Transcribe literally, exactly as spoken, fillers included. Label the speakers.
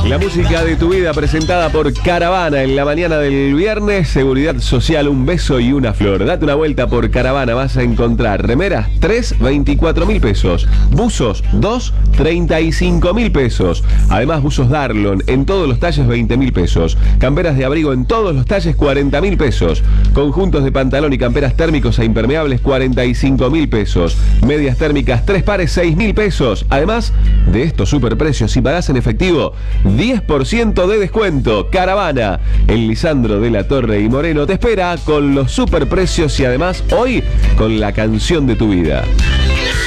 Speaker 1: La música de tu vida presentada por Caravana en la mañana del viernes. Seguridad Social, un beso y una flor. Date una vuelta por Caravana, vas a encontrar remeras, tres, veinticuatro mil pesos. Buzos, dos, treinta y cinco mil pesos. Además, buzos Darlon en todos los talles, veinte mil pesos. Camperas de abrigo en todos los talles, cuarenta mil pesos. Conjuntos de pantalón y camperas térmicos e impermeables, cuarenta y cinco mil pesos. Medias térmicas, tres pares, seis mil pesos. Además de estos superprecios, si pagás en efectivo, diez por ciento de descuento. Caravana, en Lisandro de la Torre y Moreno, te espera con los superprecios y además hoy con la canción de tu vida.